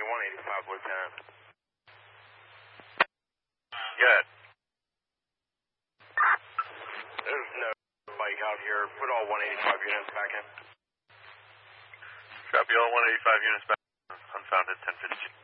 185, Lieutenant. Good. There's no bike out here. Put all 185 units back in. Copy all 185 units back. Unfounded 1050.